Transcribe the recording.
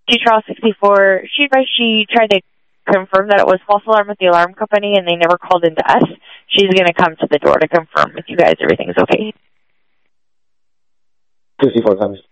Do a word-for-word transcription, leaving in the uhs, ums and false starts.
G Trial sixty-four, she advised she tried to confirm that it was false alarm with the alarm company and they never called into us. She's going to come to the door to confirm with you guys everything's okay. fifty-four times.